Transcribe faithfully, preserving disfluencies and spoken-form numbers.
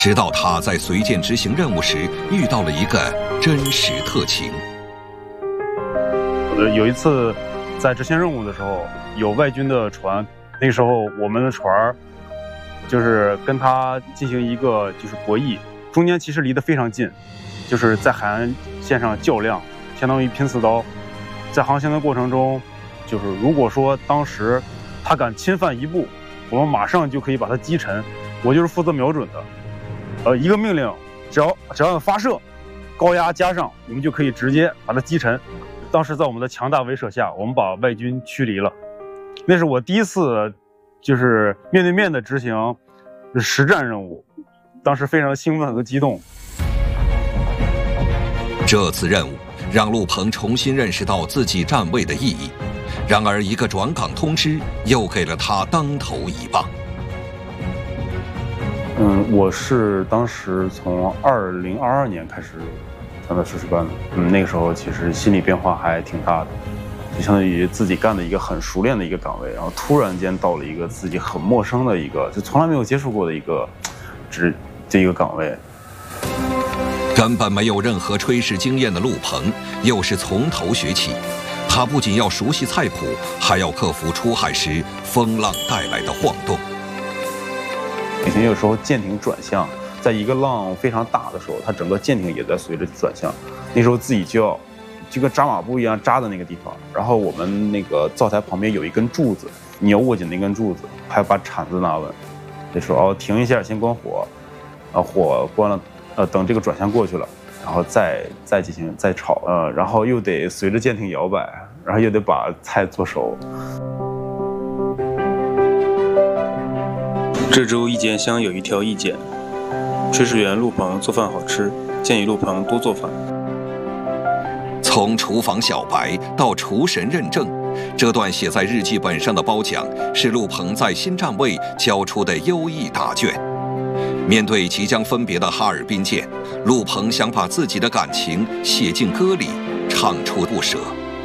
直到他在随舰执行任务时遇到了一个真实特情。 呃，有一次在执行任务的时候，有外军的船，那个时候我们的船就是跟他进行一个就是博弈，中间其实离得非常近，就是在海岸线上较量，相当于拼刺刀。在航行的过程中，就是如果说当时他敢侵犯一步，我们马上就可以把他击沉。我就是负责瞄准的。呃，一个命令，只要只要发射，高压加上，我们就可以直接把它击沉。当时在我们的强大威慑下，我们把外军驱离了。那是我第一次，就是面对面的执行实战任务，当时非常兴奋和激动。 这次任务让陆鹏重新认识到自己站位的意义，然而一个转岗通知又给了他当头一棒。 嗯，我是当时从二零二二年开始参加实习班的，嗯，那个时候其实心理变化还挺大的，就相当于自己干的一个很熟练的一个岗位，然后突然间到了一个自己很陌生的一个，就从来没有接触过的一个职这一个岗位。 根本没有任何炊事经验的陆鹏，又是从头学起。他不仅要熟悉菜谱，还要克服出海时风浪带来的晃动。 以前有时候舰艇转向，在一个浪非常大的时候，它整个舰艇也在随着转向。那时候自己就要就跟扎马步一样扎在那个地方，然后我们那个灶台旁边有一根柱子，你要握紧那根柱子，还要把铲子拿稳。那时候哦，停一下，先关火，啊，火关了，呃，等这个转向过去了，然后再再进行再炒，呃，然后又得随着舰艇摇摆，然后又得把菜做熟。 这周意见箱有一条意见：炊事员陆鹏做饭好吃，建议陆鹏多做饭。 从厨房小白到厨神认证，这段写在日记本上的褒奖是陆鹏在新站位交出的优异答卷。面对即将分别的哈尔滨舰，陆鹏想把自己的感情写进歌里，唱出不舍。